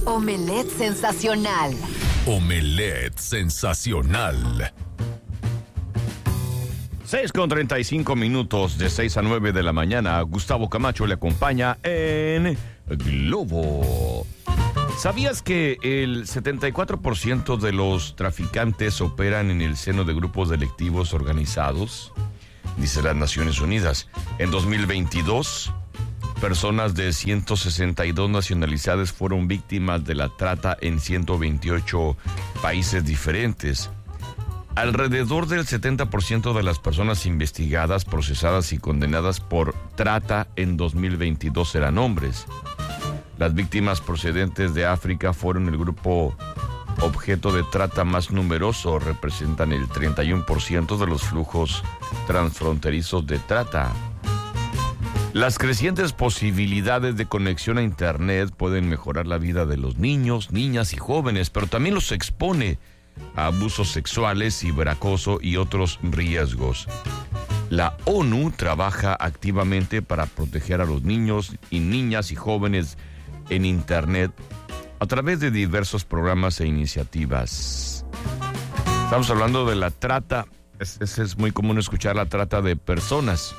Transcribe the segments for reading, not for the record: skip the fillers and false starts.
Omelette sensacional. Omelette sensacional. 6:35, de 6 a 9 de la mañana. Gustavo Camacho le acompaña en Globo. ¿Sabías que el 74% de los traficantes operan en el seno de grupos delictivos organizados? Dice las Naciones Unidas. En 2022, personas de 162 nacionalidades fueron víctimas de la trata en 128 países diferentes. Alrededor del 70% de las personas investigadas, procesadas y condenadas por trata en 2022 eran hombres. Las víctimas procedentes de África fueron el grupo objeto de trata más numeroso, representan el 31% de los flujos transfronterizos de trata. Las crecientes posibilidades de conexión a Internet pueden mejorar la vida de los niños, niñas y jóvenes, pero también los expone a abusos sexuales, ciberacoso y otros riesgos. La ONU trabaja activamente para proteger a los niños y niñas y jóvenes en Internet a través de diversos programas e iniciativas. Estamos hablando de la trata. Es muy común escuchar la trata de personas.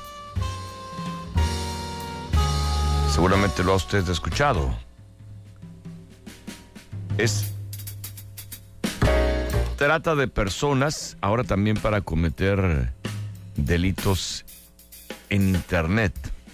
Seguramente lo ha usted escuchado. Es trata de personas ahora también para cometer delitos en Internet.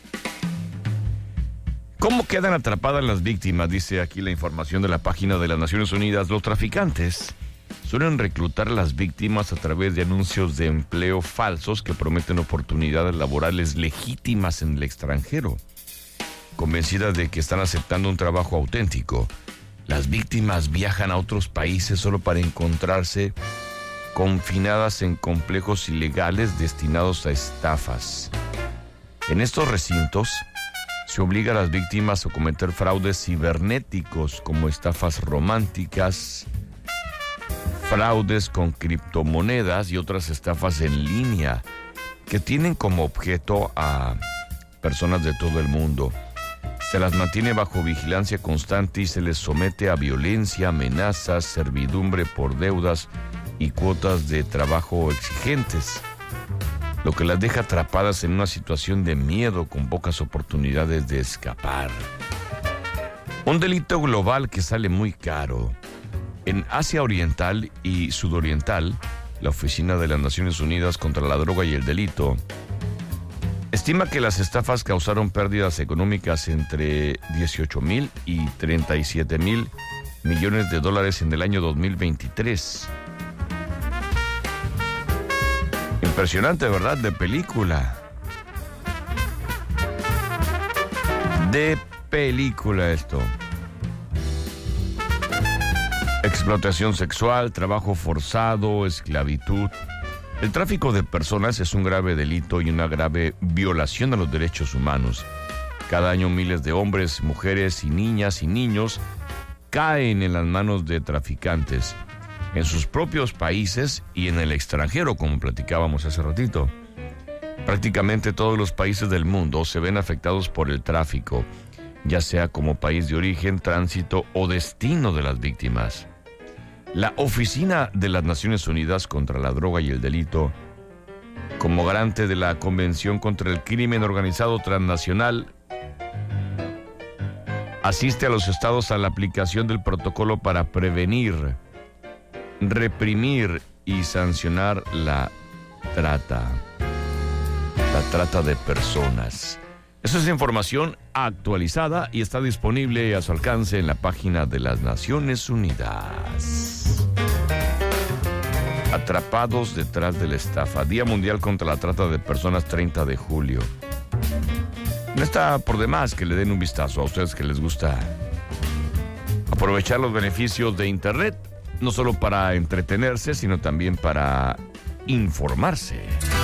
¿Cómo quedan atrapadas las víctimas? Dice aquí la información de la página de las Naciones Unidas. Los traficantes suelen reclutar a las víctimas a través de anuncios de empleo falsos que prometen oportunidades laborales legítimas en el extranjero. Convencidas de que están aceptando un trabajo auténtico, las víctimas viajan a otros países solo para encontrarse confinadas en complejos ilegales destinados a estafas. En estos recintos se obliga a las víctimas a cometer fraudes cibernéticos como estafas románticas, fraudes con criptomonedas y otras estafas en línea que tienen como objeto a personas de todo el mundo. Se las mantiene bajo vigilancia constante y se les somete a violencia, amenazas, servidumbre por deudas y cuotas de trabajo exigentes, lo que las deja atrapadas en una situación de miedo con pocas oportunidades de escapar. Un delito global que sale muy caro. En Asia Oriental y Sudoriental, la Oficina de las Naciones Unidas contra la Droga y el Delito estima que las estafas causaron pérdidas económicas entre 18,000 y 37,000 millones de dólares en el año 2023. Impresionante, ¿verdad? De película. De película esto. Explotación sexual, trabajo forzado, esclavitud. El tráfico de personas es un grave delito y una grave violación a los derechos humanos. Cada año miles de hombres, mujeres y niñas y niños caen en las manos de traficantes, en sus propios países y en el extranjero, como platicábamos hace ratito. Prácticamente todos los países del mundo se ven afectados por el tráfico, ya sea como país de origen, tránsito o destino de las víctimas. La Oficina de las Naciones Unidas contra la Droga y el Delito, como garante de la Convención contra el Crimen Organizado Transnacional, asiste a los estados a la aplicación del protocolo para prevenir, reprimir y sancionar la trata de personas. Esa es información actualizada y está disponible a su alcance en la página de las Naciones Unidas. Atrapados detrás de la estafa. Día Mundial contra la Trata de Personas, 30 de julio. No está por demás que le den un vistazo a ustedes que les gusta aprovechar los beneficios de Internet, no solo para entretenerse, sino también para informarse.